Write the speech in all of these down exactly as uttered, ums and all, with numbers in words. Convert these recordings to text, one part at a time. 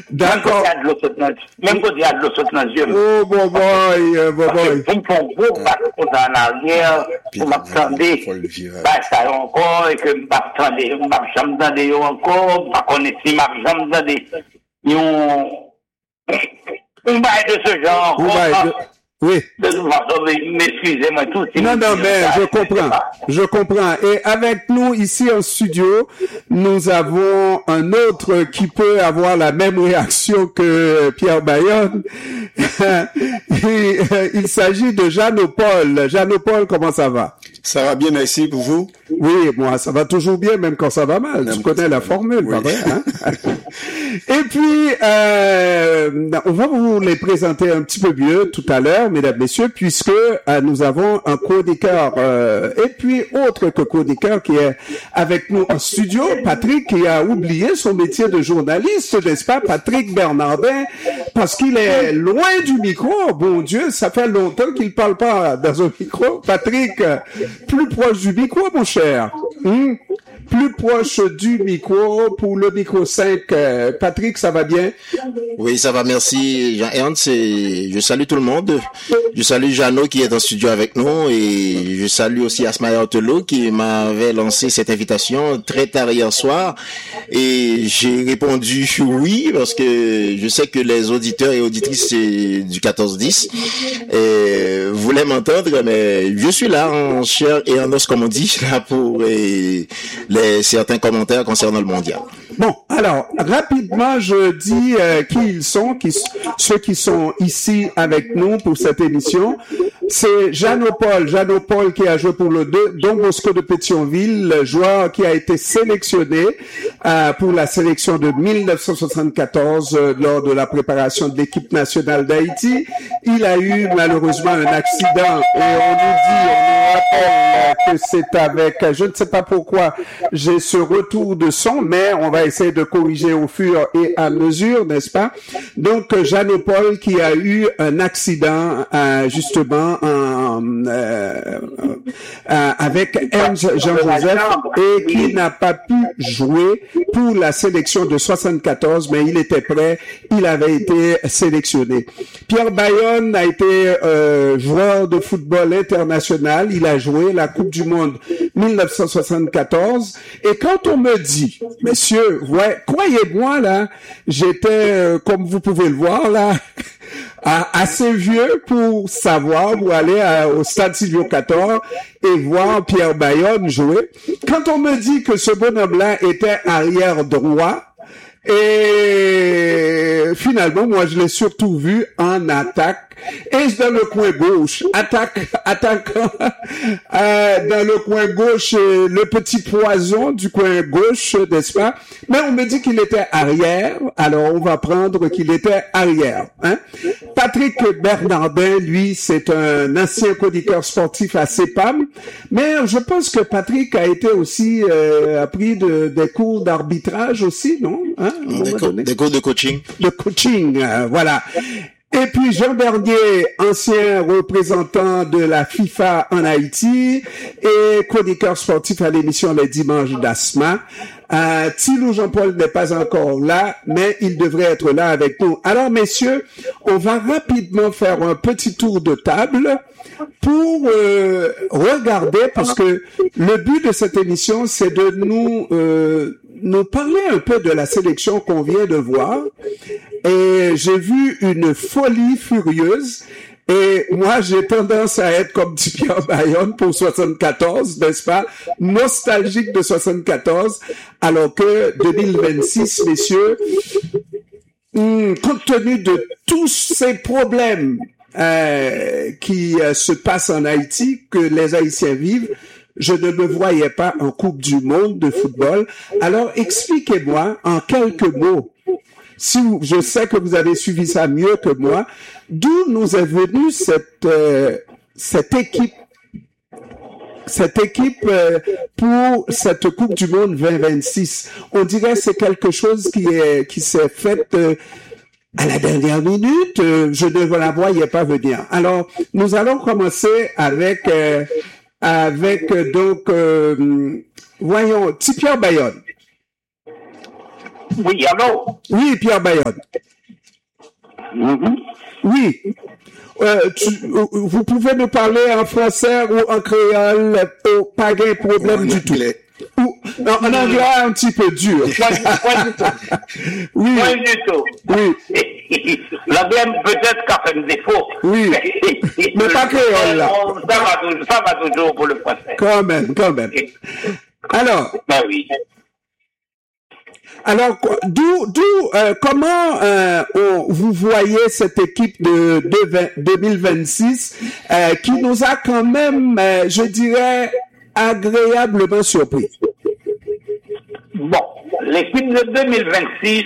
D'accord. Même quand il y a de l'eau saute dans les yeux. Oh, bon boy, bon boy. Pour un gros pas en arrière, pour m'attendre, bah, ça encore, et que m'attendre, m'attendre encore, pas connaître si m'attendre, on, on bail de ce genre. Oui. Excusez-moi tout. Non, non, mais je comprends. Je comprends. Et avec nous ici en studio, nous avons un autre qui peut avoir la même réaction que Pierre Bayonne. Il s'agit de Jeannot-Paul. Jeannot-Paul, comment ça va? Ça va bien, merci pour vous. Oui, moi, ça va toujours bien, même quand ça va mal. Tu connais la formule, oui. Pas vrai, hein? Et puis, euh, on va vous les présenter un petit peu mieux tout à l'heure, mesdames, messieurs, puisque euh, nous avons un chroniqueur, euh, et puis autre que chroniqueur qui est avec nous en studio, Patrick, qui a oublié son métier de journaliste, n'est-ce pas, Patrick Bernardin, parce qu'il est loin du micro. Bon Dieu, ça fait longtemps qu'il parle pas dans un micro. Patrick, plus proche du micro, mon cher. Hum? Plus proche du micro pour le micro cinq. Euh, Patrick, ça va bien? Oui, ça va, merci Jean-Ernst. Je salue tout le monde. Je salue Jeannot qui est en studio avec nous et je salue aussi Asmaya Otelo qui m'avait lancé cette invitation très tard hier soir et j'ai répondu oui parce que je sais que les auditeurs et auditrices du quatorze dix euh, voulaient m'entendre, mais je suis là en chair et en os comme on dit, là pour et, les, certains commentaires concernant le mondial. Bon, alors, rapidement, je dis euh, qui ils sont, qui, ceux qui sont ici avec nous pour cette émission. C'est Jeannot-Paul, Jeannot-Paul qui a joué pour le Don Bosco de Pétionville, le joueur qui a été sélectionné euh, pour la sélection de mille neuf cent soixante-quatorze euh, lors de la préparation de l'équipe nationale d'Haïti. Il a eu malheureusement un accident et on nous dit, on nous rappelle que c'est avec, je ne sais pas pourquoi j'ai ce retour de son, mais on va essayer de corriger au fur et à mesure, n'est-ce pas? Donc, Jeannot-Paul qui a eu un accident euh, justement en, euh, euh, avec Ernst Jean-Joseph et qui n'a pas pu jouer pour la sélection de soixante-quatorze, mais il était prêt, il avait été sélectionné. Pierre Bayonne a été euh, joueur de football international, il a joué la Coupe du Monde mille neuf cent soixante-quatorze et quand on me dit, messieurs, ouais, croyez-moi là, j'étais, euh, comme vous pouvez le voir là, assez vieux pour savoir, pour aller à, au stade Silvio quatorze et voir Pierre Bayonne jouer. Quand on me dit que ce bonhomme-là était arrière droit, et finalement, moi, je l'ai surtout vu en attaque. Et dans le coin gauche, attaque, attaquant, euh, dans le coin gauche, euh, le petit poison du coin gauche, n'est-ce pas? Mais on me dit qu'il était arrière, alors on va prendre qu'il était arrière. Hein? Patrick Bernardin, lui, c'est un ancien chroniqueur sportif à CEPAM, mais je pense que Patrick a été aussi euh, appris de, des cours d'arbitrage aussi, non? Hein? Des, co- des cours de coaching. De coaching, euh, voilà. Et puis Jean Bernier, ancien représentant de la FIFA en Haïti et chroniqueur sportif à l'émission Les Dimanches d'Asma. Euh, Thilou Jean-Paul n'est pas encore là, mais il devrait être là avec nous. Alors messieurs, on va rapidement faire un petit tour de table pour euh, regarder, parce que le but de cette émission, c'est de nous euh, nous parler un peu de la sélection qu'on vient de voir. Et j'ai vu une folie furieuse. Et moi, j'ai tendance à être comme dit Pierre Bayonne pour soixante-quatorze, n'est-ce pas? Nostalgique de soixante-quatorze, alors que deux mille vingt-six, messieurs, hum, compte tenu de tous ces problèmes euh, qui euh, se passent en Haïti, que les Haïtiens vivent, je ne me voyais pas en Coupe du Monde de football. Alors, expliquez-moi en quelques mots, si vous, je sais que vous avez suivi ça mieux que moi, d'où nous est venue cette euh, cette équipe, cette équipe euh, pour cette Coupe du Monde vingt vingt-six. On dirait que c'est quelque chose qui est qui s'est fait euh, à la dernière minute. Euh, je ne la voyais pas venir. Alors, nous allons commencer avec euh, avec euh, donc euh, voyons Pierre Bayonne. Oui, allô? Oui, Pierre Bayonne. Mm-hmm. Oui. Euh, tu, vous pouvez nous parler en français ou en créole, euh, pas de problème du tout. Ou, non, en anglais, un petit peu dur. Point du tout. Oui. Point du tout. Oui. L'anglais peut-être qu'a fait un défaut. Oui. Mais pas créole, là. Ça va, toujours, ça va toujours pour le français. Quand même, quand même. Alors. Ben oui. Alors, d'où, d'où, euh, comment euh, on, vous voyez cette équipe de, de deux mille vingt-six euh, qui nous a quand même, euh, je dirais, agréablement surpris? Bon, l'équipe de deux mille vingt-six,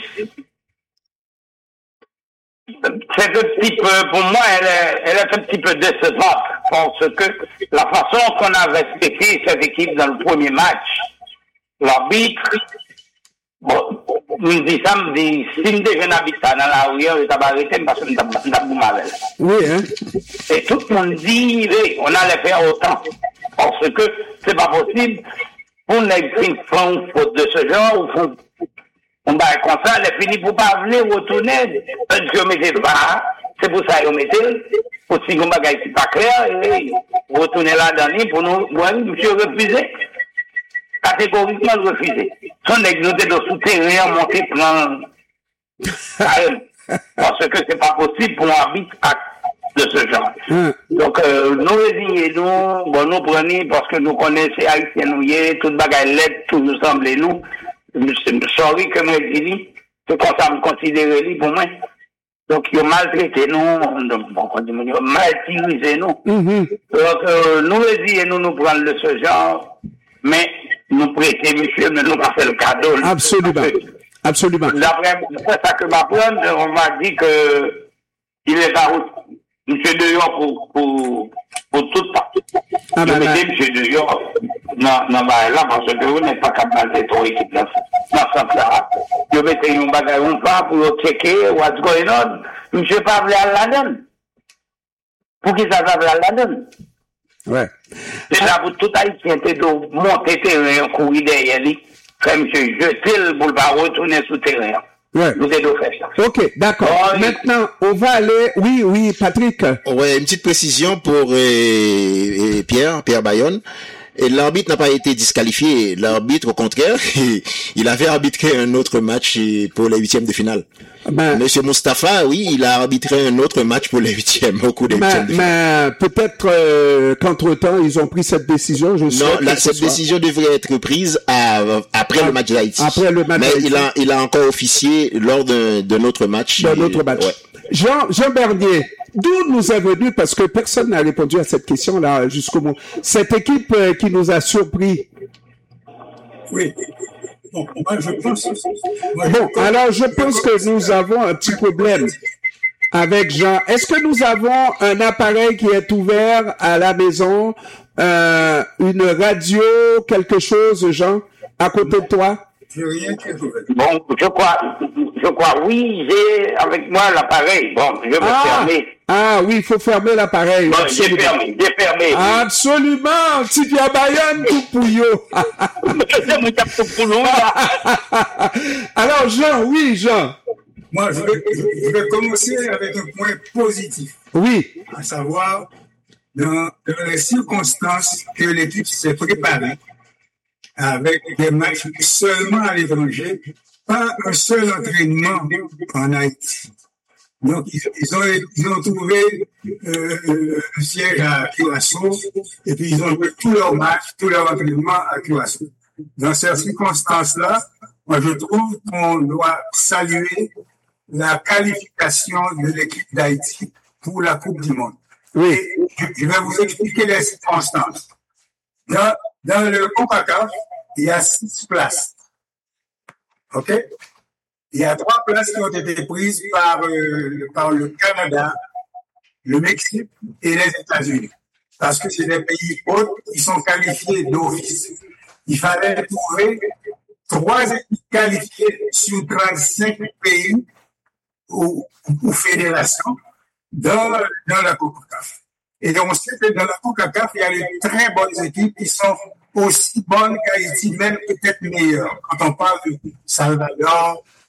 c'est un petit peu, pour moi, elle est, elle est un petit peu décevante parce que la façon qu'on a respecté cette équipe dans le premier match, l'arbitre, bon, me dit ça, me dit, si me déjà n'habite dans la rue, je vais arrêter parce que je vais mal. Oui, hein? Et tout le monde dit, oui, on allait faire autant. Parce que c'est pas possible. On a une faute de ce genre, ou font, on va comme ça, elle est finie pour pas venir retourner. Parce que je mettais pas, c'est pour ça que je mettais, pour si on va c'est pas clair, et retourner là-dedans pour nous, moi, monsieur refusé. Catégoriquement refusé. Son nous dans le souterrain, monter, prendre, parce que c'est pas possible pour un arbitre de ce genre. Mm. Donc, euh, nous résignons, bon, nous prenons parce que nous connaissons Haïtien, nous y est, toute bagaille lettre, tout nous semble nous. C'est sorry que nous disons, c'est comme ça me considérer lui pour moi. Donc, ils ont maltraité nous, ils ont martyrisé nous. Mm-hmm. Donc, euh, nous résignons, nous prenons de ce genre, mais nous prêter, monsieur, mais nous pas fait le cadeau. Absolument. Absolument. D'après ça que m'apprendre, on m'a dit que il est à route. Monsieur Dehors pour, pour, pour tout temps. Ah, je bah, me dis, bah. Monsieur Dehors, non, non, bah, là, parce que vous n'êtes pas capable de ton équipe dans ce sens-là. Je mettais une bagaille, on va pour checker what's going on. Monsieur pas voulu à la donne. Pour qui ça va à la donne? Ouais. Déjà, pour tout Haïtien, t'es de monter terrain, courir derrière lui. Frère, monsieur, jeter pour ne pas retourner sous terrain. Ouais. Nous devons faire ça. Ok, d'accord. Oh, maintenant, on va aller. Oui, oui, Patrick. Ouais, une petite précision pour euh, Pierre, Pierre Bayonne. Et l'arbitre n'a pas été disqualifié. L'arbitre, au contraire, il avait arbitré un autre match pour les huitièmes de finale. Ben, Monsieur Moustapha, oui, il a arbitré un autre match pour les huitièmes, au cours des ben, huitièmes de finale. Mais peut-être euh, qu'entre-temps, ils ont pris cette décision. Je non, là, cette soit. décision devrait être prise à, après ah, le match d'Haïti. Après le match Mais d'Haïti. il a, il a encore officié lors d'un, d'un autre match. D'un autre match. Ouais. Jean, Jean Bernier, d'où nous est venu, parce que personne n'a répondu à cette question-là jusqu'au moment, cette équipe euh, qui nous a surpris. Oui. Bon, moi, je pense, moi, bon je alors je pense que nous avons un petit problème avec Jean. Est-ce que nous avons un appareil qui est ouvert à la maison, euh, une radio, quelque chose, Jean, à côté de toi? Bon, je crois, je crois, oui, j'ai avec moi l'appareil. Bon, je vais ah, fermer. Ah oui, il faut fermer l'appareil. Bon, j'ai fermé, j'ai fermé. Absolument, petit Pierre Bayonne, tout pouillot. Alors, Jean, oui, Jean. Moi, je vais, je vais commencer avec un point positif. Oui. À savoir, dans, dans les circonstances que l'équipe s'est préparée, avec des matchs seulement à l'étranger, pas un seul entraînement en Haïti. Donc, ils, ils, ont, ils ont trouvé euh, le siège à Curaçao et puis ils ont joué tous leurs matchs, tous leurs entraînements à Curaçao. Dans ces circonstances-là, moi, je trouve qu'on doit saluer la qualification de l'équipe d'Haïti pour la Coupe du Monde. Oui. Et je vais vous expliquer les circonstances. Dans, dans le CONCACAF, il y a six places. OK? Il y a trois places qui ont été prises par, euh, par le Canada, le Mexique et les États-Unis. Parce que c'est des pays hauts qui sont qualifiés d'office. Il fallait trouver trois équipes qualifiées sur trente-cinq pays ou, ou fédérations dans, dans la CONCACAF. Et on sait que dans la CONCACAF, il y a de très bonnes équipes qui sont aussi bonnes qu'Haïti, même peut-être meilleures. Quand on parle de Salvador,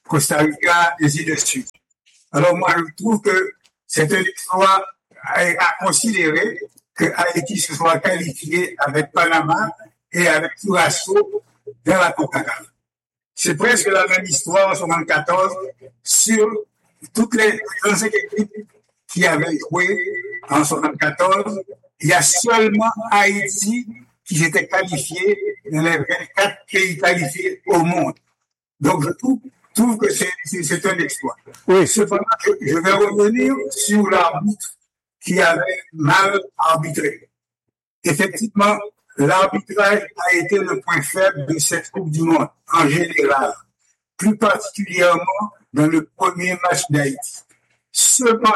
Costa Rica, et ainsi de suite. Alors moi, je trouve que c'est un exploit à, à considérer que Haïti se soit qualifié avec Panama et avec Curaçao dans la CONCACAF. C'est presque la même histoire en soixante-quatorze sur toutes les trente-cinq équipes qui avaient joué en soixante-quatorze. Il y a seulement Haïti qui s'était qualifié dans les vingt-quatre pays qualifiés au monde. Donc je trouve, trouve que c'est, c'est, c'est un exploit. Oui. Cependant, je, je vais revenir sur l'arbitre qui avait mal arbitré. Effectivement, l'arbitrage a été le point faible de cette Coupe du Monde, en général, plus particulièrement dans le premier match d'Haïti. Cependant,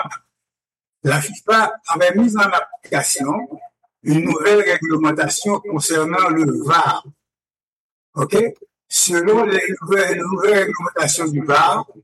la FIFA avait mis en application une nouvelle réglementation concernant le V A R. OK? Selon les nouvelles, nouvelles réglementations du V A R,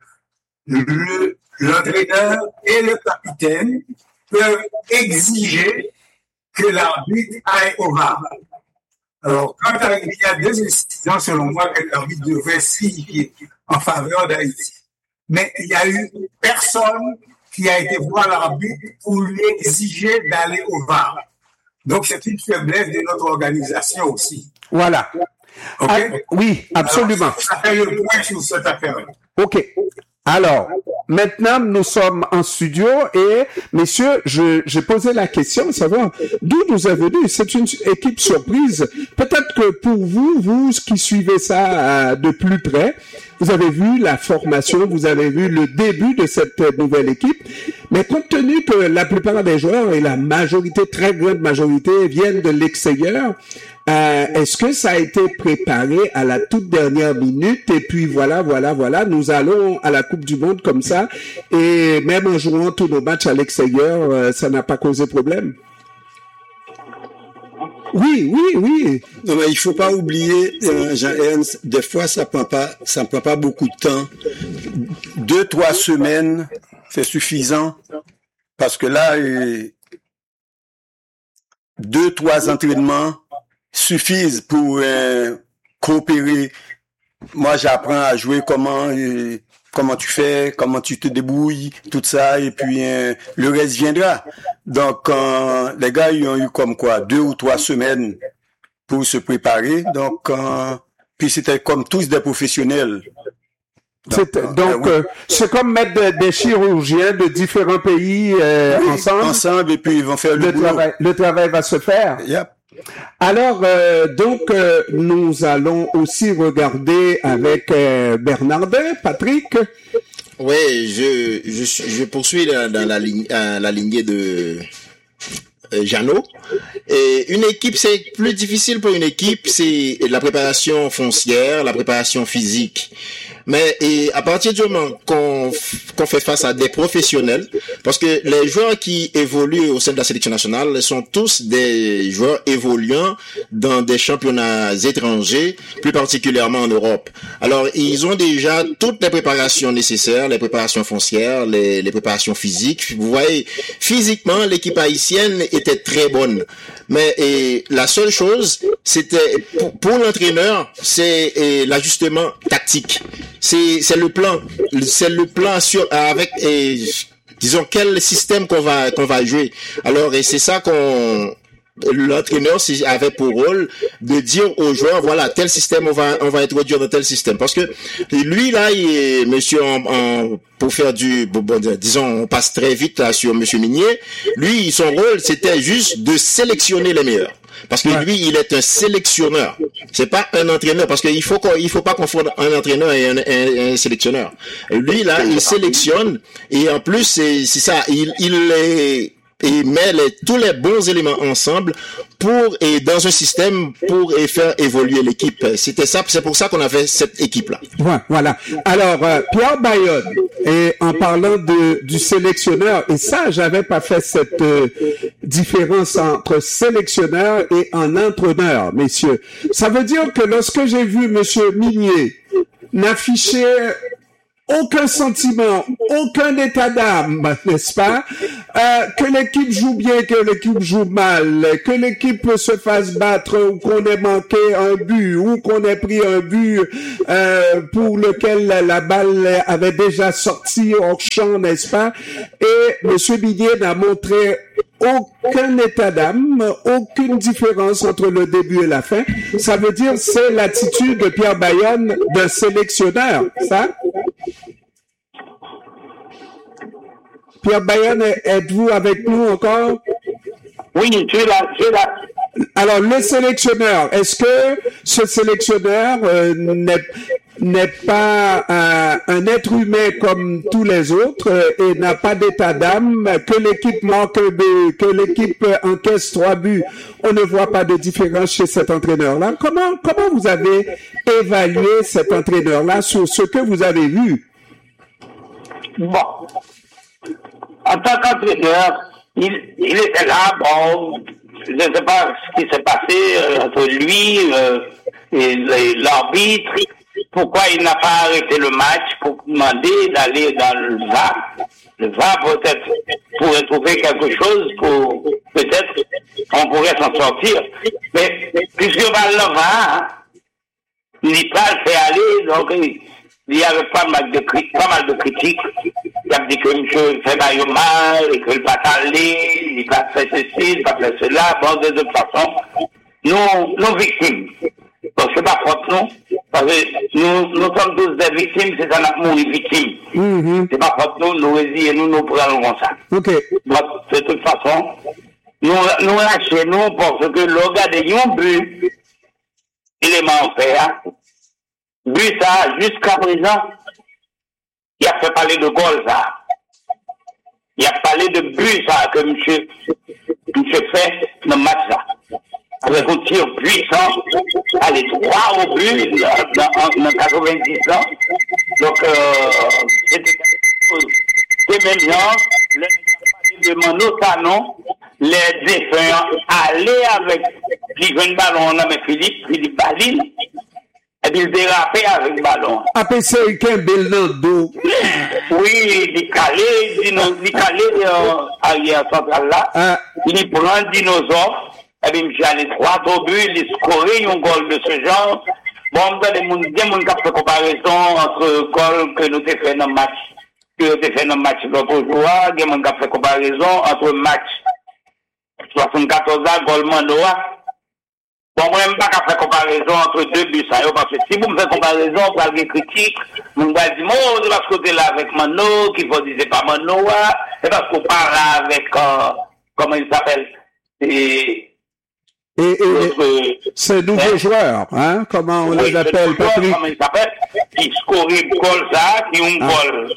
le, l'entraîneur et le capitaine peuvent exiger que l'arbitre aille au V A R. Alors, quand il y a deux décisions, selon moi, que l'arbitre devrait signifier en faveur d'Haïti. Mais il n'y a eu personne qui a été voir l'arbitre pour lui exiger d'aller au V A R. Donc, c'est une faiblesse de notre organisation aussi. Voilà. Okay? Ah, oui, absolument. Alors, ça fait le point sur cette affaire-là. OK. Alors, maintenant, nous sommes en studio et, messieurs, je, j'ai posé la question, savoir d'où nous est venu. C'est une équipe surprise. Peut-être que pour vous, vous qui suivez ça euh, de plus près, vous avez vu la formation, vous avez vu le début de cette nouvelle équipe. Mais compte tenu que la plupart des joueurs et la majorité, très grande majorité, viennent de l'extérieur, Euh, est-ce que ça a été préparé à la toute dernière minute et puis voilà, voilà, voilà, nous allons à la Coupe du Monde comme ça et même en jouant tous nos matchs à l'extérieur, euh, ça n'a pas causé problème? Oui, oui, oui. Non, mais il faut pas oublier, euh, Jean-Ernst, des fois ça prend pas, ça ne prend pas beaucoup de temps. Deux, trois semaines, c'est suffisant parce que là, euh, deux, trois entraînements suffisent pour euh, coopérer. Moi, j'apprends à jouer comment euh, comment tu fais, comment tu te débrouilles, tout ça, et puis euh, le reste viendra. Donc, euh, les gars, ils ont eu comme quoi deux ou trois semaines pour se préparer. Donc, euh, puis c'était comme tous des professionnels. Donc, c'est, donc euh, oui. euh, c'est comme mettre de, des chirurgiens de différents pays euh, oui, ensemble. Ensemble, et puis ils vont faire le, le boulot. Travail, le travail va se faire. Yep. Alors, euh, donc, euh, nous allons aussi regarder avec euh, Bernardin, Patrick. Oui, je, je, je poursuis dans, dans la, ligne, la lignée de euh, Jeannot. Et une équipe, c'est plus difficile pour une équipe, c'est la préparation foncière, la préparation physique. Mais et à partir du moment qu'on, qu'on fait face à des professionnels, parce que les joueurs qui évoluent au sein de la sélection nationale sont tous des joueurs évoluant dans des championnats étrangers, plus particulièrement en Europe. Alors, ils ont déjà toutes les préparations nécessaires, les préparations foncières, les, les préparations physiques. Vous voyez, physiquement, l'équipe haïtienne était très bonne. Mais et, la seule chose, c'était pour, pour l'entraîneur, c'est et, l'ajustement tactique. C'est, c'est le plan, c'est le plan sur avec et, disons quel système qu'on va qu'on va jouer. Alors et c'est ça qu'on l'entraîneur avait pour rôle de dire aux joueurs voilà tel système on va on va introduire dans tel système parce que lui là il est monsieur en, en pour faire du bon, disons on passe très vite là sur monsieur Minier, lui son rôle c'était juste de sélectionner les meilleurs. Parce que lui, il est un sélectionneur. C'est pas un entraîneur. Parce qu'il faut qu'on, il faut pas confondre un entraîneur et un, un, un sélectionneur. Lui, là, il sélectionne. Et en plus, c'est, c'est ça. Il, il est, il met les, tous les bons éléments ensemble pour, et dans un système pour et faire évoluer l'équipe. C'était ça, c'est pour ça qu'on avait cette équipe-là. Ouais, voilà. Alors, euh, Pierre Bayonne, et en parlant de, du sélectionneur, et ça, j'avais pas fait cette euh, différence entre sélectionneur et un entraîneur, messieurs. Ça veut dire que lorsque j'ai vu monsieur Minier n'afficher aucun sentiment, aucun état d'âme, n'est-ce pas? Euh, que l'équipe joue bien, que l'équipe joue mal, que l'équipe se fasse battre ou qu'on ait manqué un but ou qu'on ait pris un but euh, pour lequel la balle avait déjà sorti hors champ, n'est-ce pas? Et M. Bidier n'a montré aucun état d'âme, aucune différence entre le début et la fin. Ça veut dire c'est l'attitude de Pierre Bayonne d'un sélectionneur, ça? Pierre Bayonne, êtes-vous avec nous encore? Oui, je suis là, je suis là. Alors, le sélectionneur, est-ce que ce sélectionneur euh, n'est, n'est pas un, un être humain comme tous les autres euh, et n'a pas d'état d'âme, que l'équipe manque de, que l'équipe encaisse trois buts, on ne voit pas de différence chez cet entraîneur-là? Comment, comment vous avez évalué cet entraîneur-là sur ce que vous avez vu? Bon. En tant qu'entraîneur, il, il était là, bon, je ne sais pas ce qui s'est passé euh, entre lui euh, et l'arbitre, pourquoi il n'a pas arrêté le match pour demander d'aller dans le V A R. Le V A R peut-être pourrait trouver quelque chose pour, peut-être, on pourrait s'en sortir. Mais, puisque va le V A R, il n'est pas fait aller, donc il y avait pas mal de, pas mal de critiques. Il a dit que monsieur fait mal et que le pas allé, il n'a pas fait ceci, il n'a pas fait cela. Bon, de toute façon, nous, nos victimes. Donc, c'est pas faute, non? Parce que nous, nous sommes tous des victimes, c'est ça, nous, les victimes. Mm-hmm. C'est pas faute, nous, nous résilions, nous, nous prenons comme ça. OK. Donc, de toute façon, nous, nous lâchons, nous, parce que le gars de yon but, il est mort fait, hein. But, ça, jusqu'à présent, il a fait parler de goal, ça. Il a parlé de but, ça, que monsieur, monsieur fait dans le match, ça. Avec un tir puissant, allez, trois au but, dans, dans quatre-vingt-dix ans. Donc, euh, c'était quelque chose. C'est même genre, les de Mano Sanon, les défunts allaient avec, qui veut le ballon, on a mis Philippe, Philippe Baline. Et puis il dérapait avec le ballon. A P C qu'un bel dos. Oui, il calait, il calait arrière central là. Ah. Il prend un dinosaure. Et puis il allait trois au but, il scorait un goal de ce genre. Bon, il y a des gens qui ont fait comparaison entre le goal que nous avons fait dans le match. Que nous avons fait dans le match l'autre jour. Il y a des gens qui ont fait comparaison entre le match soixante-quatorze ans, goal Manoa. Bon, moi, je ne vais pas faire comparaison entre deux buts, ça, parce que si vous me faites comparaison, vous avez des critiques, vous me dites, oh, c'est parce que tu es là avec Mano, qu'il faut dire, c'est pas Mano, c'est parce qu'on parle avec, euh, comment il s'appelle, et, et, et ces nouveaux hein? joueurs, hein, comment on oui, les appelle, Patrick? Comment il s'appelle, qui score le goal, ça, qui ont un goal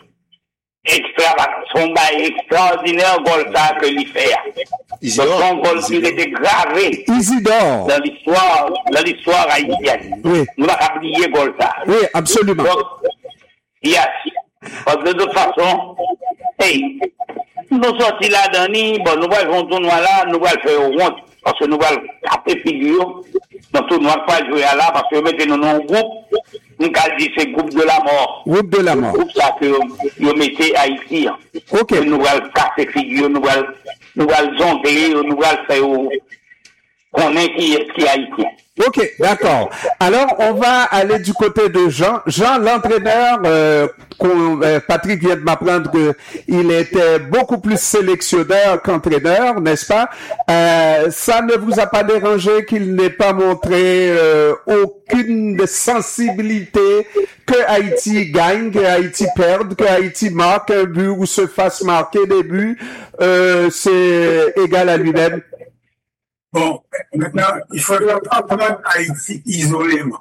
extra, son bail extraordinaire, goal, ça, que lui fait. Isidore. Son goal, il était gravé. Isidore. Dans l'histoire, dans l'histoire haïtienne. Oui. Nous n'avons oublié goal, ça. Oui, absolument. Donc, yes. Parce que de toute façon, hey, nous sortis là-dedans, bon, nous allons faire un tournoi là, nous allons faire honte, parce que nous allons taper figure, dans le tournoi, pas jouer là, parce que mettez-nous dans un groupe, nous allons dire c'est groupe de la mort. Groupe de la mort. Groupe ça que vous mettez Haïti. Ok. Nous allons casser figure, nous allons, nous allons zonter, nous allons faire, qu'on est qui est, qui est haïtien. Ok, d'accord. Alors, on va aller du côté de Jean. Jean, l'entraîneur, euh, euh, Patrick vient de m'apprendre qu'il était beaucoup plus sélectionneur qu'entraîneur, n'est-ce pas? Euh, ça ne vous a pas dérangé qu'il n'ait pas montré euh, aucune sensibilité que Haïti gagne, que Haïti perde, que Haïti marque un but ou se fasse marquer des buts, euh, c'est égal à lui-même? Bon, maintenant, il ne faudra pas prendre Haïti isolément.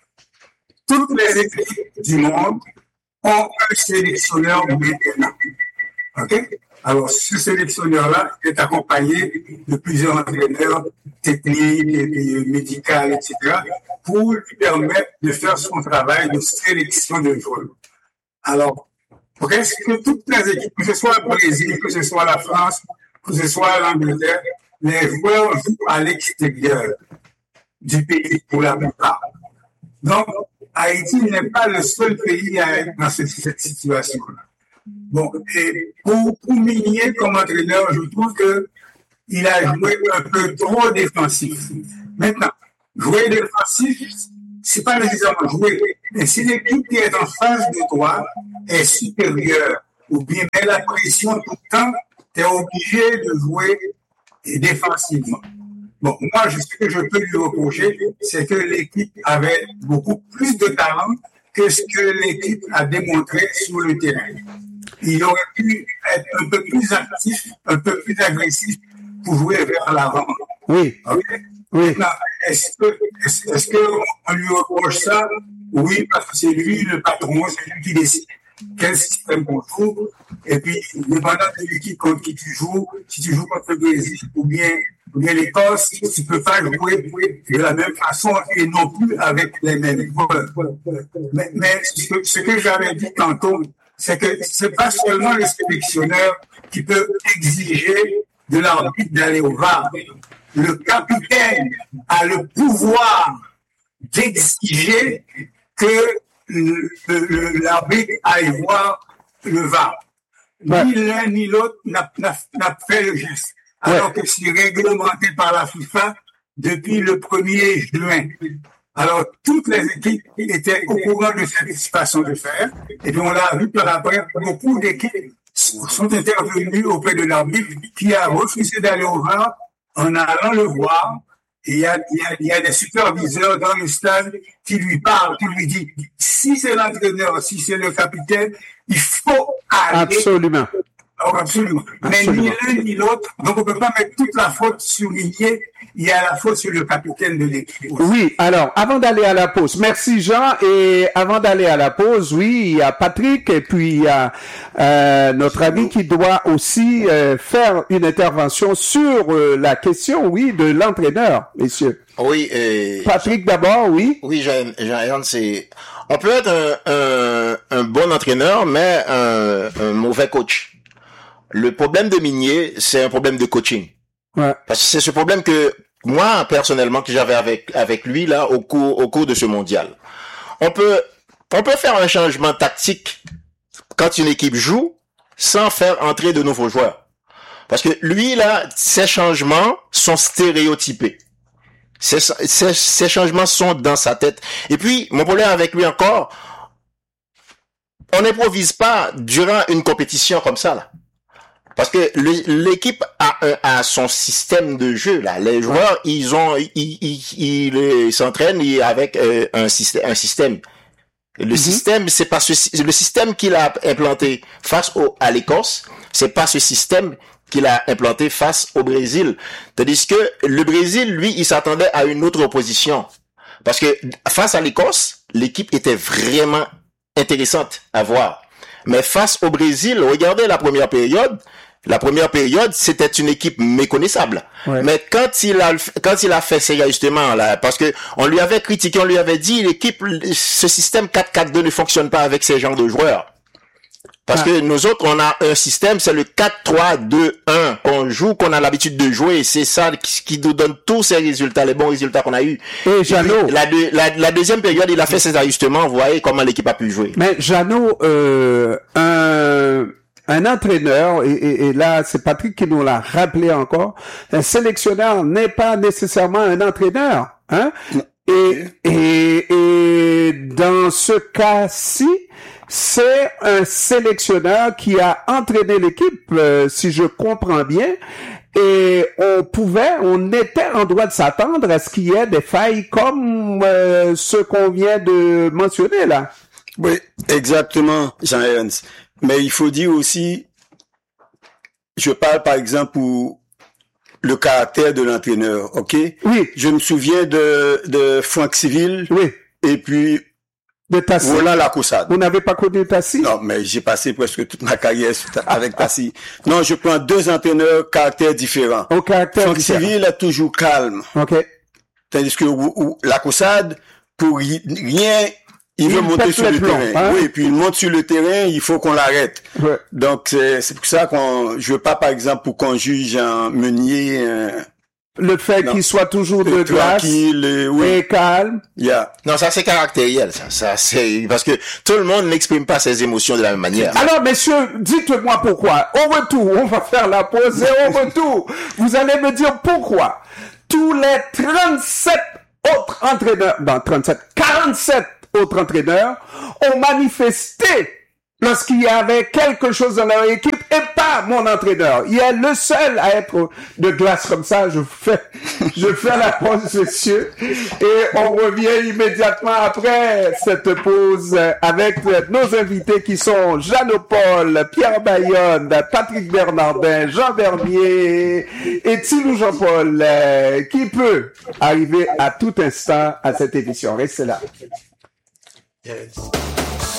Toutes les équipes du monde ont un sélectionneur maintenant. OK? Alors, ce sélectionneur-là est accompagné de plusieurs entraîneurs techniques, et médicaux, et cetera, pour lui permettre de faire son travail de sélection de joueurs. Alors, presque toutes les équipes, que ce soit le Brésil, que ce soit la France, que ce soit l'Angleterre, les joueurs jouent à l'extérieur du pays pour la plupart. Donc, Haïti n'est pas le seul pays à être dans cette, cette situation-là. Bon, et pour, pour Minier comme entraîneur, je trouve que il a joué un peu trop défensif. Maintenant, jouer défensif, c'est pas nécessairement jouer. Mais si l'équipe qui est en face de toi est supérieure, ou bien met la pression tout le temps, tu es obligé de jouer défensivement. Bon, moi, ce que je peux lui reprocher, c'est que l'équipe avait beaucoup plus de talent que ce que l'équipe a démontré sur le terrain. Il aurait pu être un peu plus actif, un peu plus agressif pour jouer vers l'avant. Oui. Okay? Oui. Maintenant, est-ce que, est-ce, est-ce qu'on lui reproche ça? Oui, parce que c'est lui le patron, c'est lui qui décide quel système qu'on joue. Et puis, dépendant de l'équipe contre qui tu joues, si tu joues contre le Brésil ou bien, ou bien l'Écosse, tu peux pas jouer de la même façon et non plus avec les mêmes. Mais, mais ce que, ce que j'avais dit tantôt, c'est que c'est pas seulement le sélectionneur qui peut exiger de l'arbitre d'aller au V A R. Le capitaine a le pouvoir d'exiger que le, le, l'arbitre aille voir le V A R. Ouais. Ni l'un ni l'autre n'a, n'a, n'a fait le geste. Alors ouais. que c'est réglementé par la FIFA depuis le premier juin. Alors, toutes les équipes étaient au courant de cette façon de faire. Et puis, on l'a vu par après, beaucoup d'équipes sont intervenues auprès de l'arbitre qui a refusé d'aller au V A R en allant le voir. Et il y a, il y a, il y a des superviseurs dans le stade qui lui parlent, qui lui disent, si c'est l'entraîneur, si c'est le capitaine, il faut aller. Absolument. Oh, absolument. Mais absolument. Ni l'un ni l'autre. Donc, on ne peut pas mettre toute la faute sur Minier. Il y a la faute sur le capitaine de l'équipe. Oui, alors, avant d'aller à la pause, merci Jean. Et avant d'aller à la pause, oui, il y a Patrick et puis il y a euh, notre ami qui doit aussi euh, faire une intervention sur euh, la question, oui, de l'entraîneur, messieurs. Oui. Euh, Patrick d'abord, oui. Oui, Jean, Jean, c'est... On peut être un, un, un bon entraîneur, mais un, un mauvais coach. Le problème de Minier, c'est un problème de coaching. Ouais. Parce que c'est ce problème que moi, personnellement, que j'avais avec, avec lui, là, au cours, au cours de ce mondial. On peut, on peut faire un changement tactique quand une équipe joue sans faire entrer de nouveaux joueurs. Parce que lui, là, ces changements sont stéréotypés. Ces, ces, ces changements sont dans sa tête. Et puis, mon problème avec lui encore, on n'improvise pas durant une compétition comme ça, là. Parce que le, l'équipe a, a son système de jeu là. Les joueurs, ils ont, ils, ils, ils, ils s'entraînent avec euh, un système, un système. Le mm-hmm. système, c'est pas ce, le système qu'il a implanté face au, à l'Écosse, c'est pas ce système qu'il a implanté face au Brésil. Tandis que le Brésil, lui, il s'attendait à une autre opposition. Parce que face à l'Écosse, l'équipe était vraiment intéressante à voir. Mais face au Brésil, regardez la première période. La première période, c'était une équipe méconnaissable. Ouais. Mais quand il a, quand il a fait ces ajustements, là, parce que on lui avait critiqué, on lui avait dit, l'équipe, ce système quatre quatre deux ne fonctionne pas avec ces genres de joueurs. Parce ah. que nous autres, on a un système, c'est le quatre trois deux un qu'on joue, qu'on a l'habitude de jouer, et c'est ça qui, qui nous donne tous ces résultats, les bons résultats qu'on a eus. Et Jeannot, la, de, la, la deuxième période, il a fait ses ajustements, vous voyez comment l'équipe a pu jouer. Mais Jeannot, euh, un, un entraîneur, et, et, et là, c'est Patrick qui nous l'a rappelé encore, un sélectionneur n'est pas nécessairement un entraîneur, hein? Et, et, et dans ce cas-ci, c'est un sélectionneur qui a entraîné l'équipe, euh, si je comprends bien, et on pouvait, on était en droit de s'attendre à ce qu'il y ait des failles comme euh, ce qu'on vient de mentionner là. Oui, exactement, Jean-Ernst. Mais il faut dire aussi, je parle par exemple pour le caractère de l'entraîneur, ok? Oui. Je me souviens de, de Franck Civil. Oui. Et puis, de Tassi. Roland Lacaussade. Vous n'avez pas connu Tassi? Non, mais j'ai passé presque toute ma carrière avec Tassi. Non, je prends deux entraîneurs caractères différents. Au caractère Franck différent. Civil est toujours calme. Ok. Tandis que ou, ou, Lacaussade, pour rien, il, il veut monter sur le plans, terrain. Hein? Oui, et puis il monte sur le terrain, il faut qu'on l'arrête. Ouais. Donc, c'est, c'est pour ça qu'on, je veux pas, par exemple, pour qu'on juge un Meunier, un, Le fait Non. qu'il soit toujours de Et glace tranquille, et, oui. et calme. Yeah. Non, ça c'est caractériel, ça. Ça c'est parce que tout le monde n'exprime pas ses émotions de la même manière. Alors, messieurs, dites-moi pourquoi. Au retour, on va faire la pause et au retour, vous allez me dire pourquoi tous les trente-sept autres entraîneurs, non, trente-sept, quarante-sept autres entraîneurs ont manifesté lorsqu'il y avait quelque chose dans leur équipe et pas mon entraîneur. Il est le seul à être de glace comme ça. Je fais, je fais la pause, messieurs, et on revient immédiatement après cette pause avec nos invités qui sont Jeannot-Paul, Pierre Bayonne, Patrick Bernardin, Jean Bernier et Thilou Jean-Paul, euh, qui peut arriver à tout instant à cette émission. Restez là. Yes.